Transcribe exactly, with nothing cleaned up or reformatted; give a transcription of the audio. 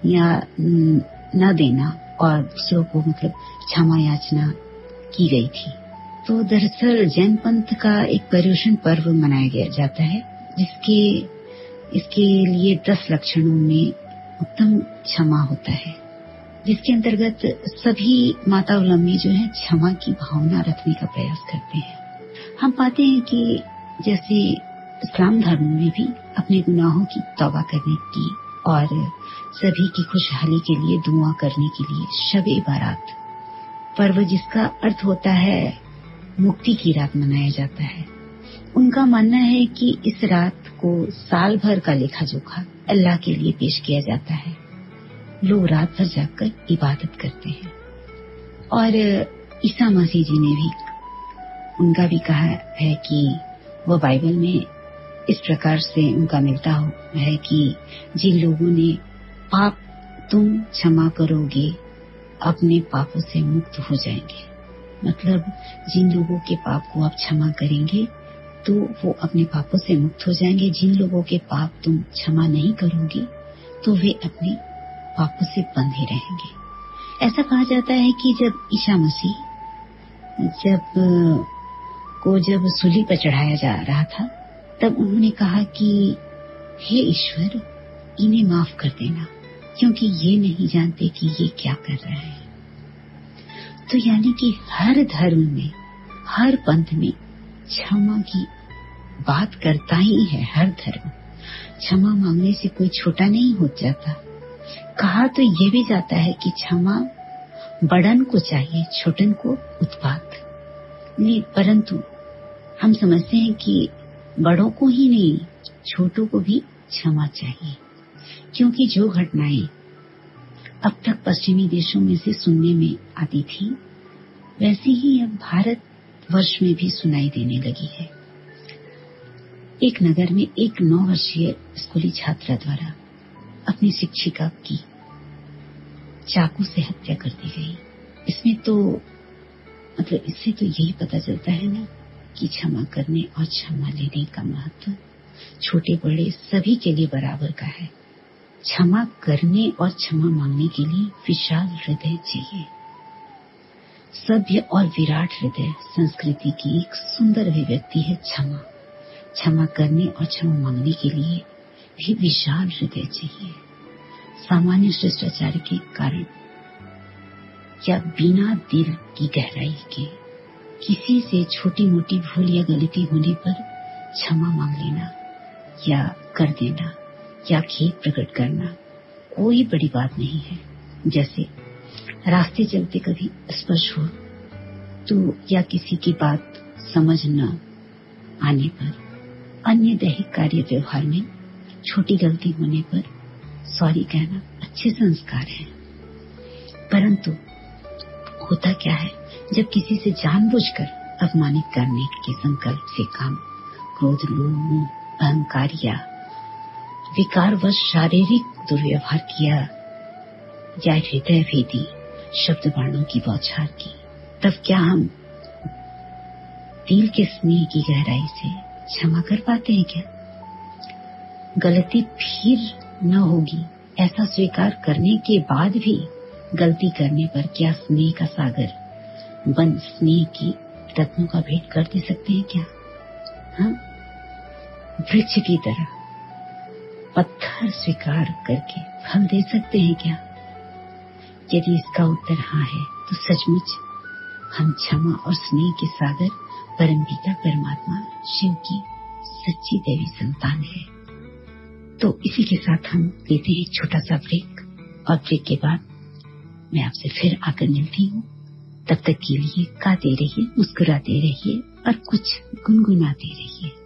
या न देना और दूसरों को मतलब क्षमा याचना की गई थी। तो दरअसल जैन पंथ का एक पर्युषण पर्व मनाया गया जाता है, जिसके इसके लिए दस लक्षणों में उत्तम क्षमा होता है, जिसके अंतर्गत सभी मातावलंबी जो है क्षमा की भावना रखने का प्रयास करते हैं। हम पाते हैं कि जैसे इस्लाम धर्म में भी अपने गुनाहों की तौबा करने की और सभी की खुशहाली के लिए दुआ करने के लिए शब-ए बारात पर्व, जिसका अर्थ होता है मुक्ति की रात, मनाया जाता है। उनका मानना है कि इस रात को साल भर का लेखा जोखा अल्लाह के लिए पेश किया जाता है। लोग रात भर जाकर इबादत करते हैं। और ईसा मसीह जी ने भी, उनका भी कहा है कि वो बाइबल में इस प्रकार से उनका मिलता है कि जिन लोगों ने पाप तुम क्षमा करोगे अपने पापों से मुक्त हो जाएंगे। मतलब जिन लोगों के पाप को आप क्षमा करेंगे तो वो अपने पापों से मुक्त हो जाएंगे। जिन लोगों के पाप तुम क्षमा नहीं करोगे तो वे अपने पापों से बंधे रहेंगे। ऐसा कहा जाता है कि जब ईसा मसीह जब को जब सूली पर चढ़ाया जा रहा था, तब उन्होंने कहा कि हे ईश्वर, इन्हें माफ कर देना, क्योंकि ये नहीं जानते कि ये क्या कर रहे हैं। तो यानी कि हर धर्म में, हर पंथ में क्षमा की बात करता ही है। हर धर्म क्षमा मांगने से कोई छोटा नहीं हो जाता। कहा तो ये भी जाता है कि क्षमा बड़न को चाहिए, छोटन को उत्पात नहीं। परंतु हम समझते हैं कि बड़ों को ही नहीं, छोटों को भी क्षमा चाहिए, क्योंकि जो घटनाएं अब तक पश्चिमी देशों में से सुनने में आती थी, वैसी ही अब भारत वर्ष में भी सुनाई देने लगी है। एक नगर में एक नौ वर्षीय स्कूली छात्रा द्वारा अपनी शिक्षिका की चाकू से हत्या कर दी गई। इसमें तो मतलब इससे तो यही पता चलता है ना कि क्षमा करने और क्षमा लेने का महत्व छोटे बड़े सभी के लिए बराबर का है। क्षमा करने और क्षमा मांगने के लिए विशाल हृदय चाहिए। सभ्य और विराट हृदय संस्कृति की एक सुंदर अभिव्यक्ति है क्षमा। क्षमा करने और क्षमा मांगने के लिए भी विशाल हृदय चाहिए। सामान्य शिष्टाचार के कारण या बिना दिल की गहराई के किसी से छोटी मोटी भूल या गलती होने पर क्षमा मांग लेना या कर देना या खेद प्रकट करना कोई बड़ी बात नहीं है। जैसे रास्ते चलते कभी स्पर्श हो तो या किसी की बात समझ न आने पर, अन्य दैहिक कार्य व्यवहार में छोटी गलती होने पर सॉरी कहना अच्छे संस्कार हैं। परंतु होता क्या है, जब किसी से जानबूझकर अपमानित करने के संकल्प से काम, क्रोध, लोभ, अहंकार या विकारवश शारीरिक दुर्व्यवहार किया या हृदय भेदी शब्द बाणों की बौछार की, तब क्या हम दिल के स्नेह की गहराई से क्षमा कर पाते हैं क्या? गलती फिर न होगी ऐसा स्वीकार करने के बाद भी गलती करने पर क्या स्नेह का सागर बन स्नेह की रत्नों का भेंट कर दे सकते हैं क्या? हम वृक्ष की तरह पत्थर स्वीकार करके फल दे सकते हैं क्या? यदि इसका उत्तर हाँ है तो सचमुच हम क्षमा और स्नेह के सागर परम पिता परमात्मा शिव की सच्ची देवी संतान है। तो इसी के साथ हम लेते हैं एक छोटा सा ब्रेक, और ब्रेक के बाद मैं आपसे फिर आकर मिलती हूँ। तब तक के लिए गाते रहिए, मुस्कुराते रहिए और कुछ गुनगुनाते रहिए।